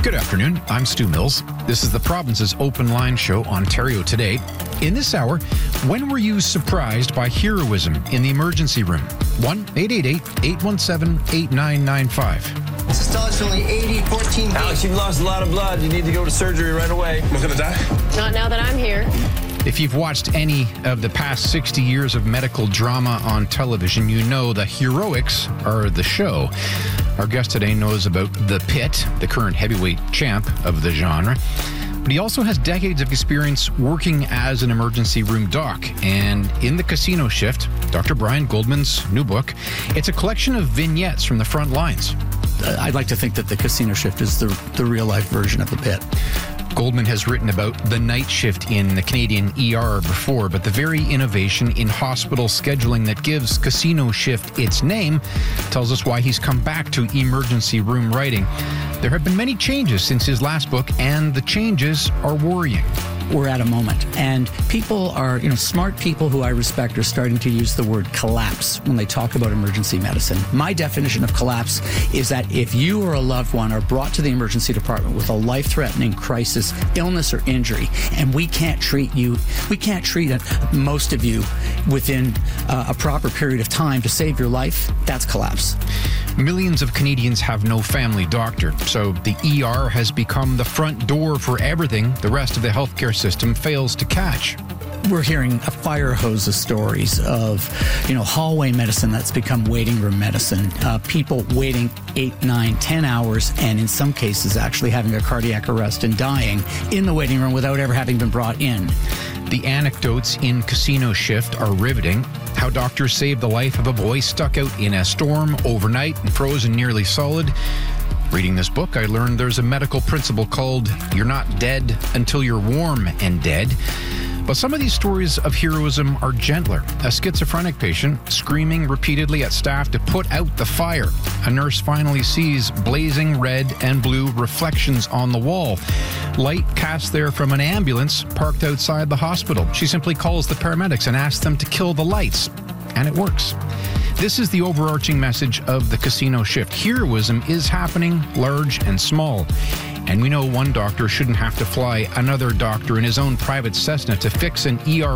Good afternoon. I'm Stu Mills. This is the province's open line show, Ontario Today. In this hour, when were you surprised by heroism in the emergency room? 1-888-817-8995. Systolic only 80, 14 beats. Alex, you've lost a lot of blood. You need to go to surgery right away. Am I gonna die? Not now that I'm here. If you've watched any of the past 60 years of medical drama on television, you know the heroics are the show. Our guest today knows about The Pit, the current heavyweight champ of the genre. But he also has decades of experience working as an emergency room doc. And in The Casino Shift, Dr. Brian Goldman's new book, it's a collection of vignettes from the front lines. I'd like to think that The Casino Shift is the real-life version of The Pit. Goldman has written about the night shift in the Canadian ER before, but the very innovation in hospital scheduling that gives Casino Shift its name tells us why he's come back to emergency room writing. There have been many changes since his last book, and the changes are worrying. We're at a moment, and people are, smart people who I respect are starting to use the word collapse when they talk about emergency medicine. My definition of collapse is that if you or a loved one are brought to the emergency department with a life-threatening crisis, illness, or injury, and we can't treat most of you within a proper period of time to save your life, that's collapse. Millions of Canadians have no family doctor, so the ER has become the front door for everything the rest of the healthcare system fails to catch. We're hearing a fire hose of stories of, hallway medicine that's become waiting room medicine. People waiting 8, 9, 10 hours, and in some cases actually having a cardiac arrest and dying in the waiting room without ever having been brought in. The anecdotes in Casino Shift are riveting. How doctors saved the life of a boy stuck out in a storm overnight and frozen nearly solid. Reading this book, I learned there's a medical principle called "you're not dead until you're warm and dead." But some of these stories of heroism are gentler. A schizophrenic patient screaming repeatedly at staff to put out the fire. A nurse finally sees blazing red and blue reflections on the wall. Light cast there from an ambulance parked outside the hospital. She simply calls the paramedics and asks them to kill the lights. And it works. This is the overarching message of The Casino Shift. Heroism is happening, large and small. And we know one doctor shouldn't have to fly another doctor in his own private Cessna to fix an ER